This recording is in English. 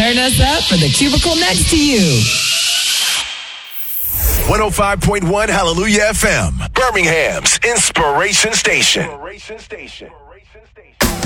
Turn us up for the cubicle next to you. 105.1 Hallelujah FM, Birmingham's Inspiration Station.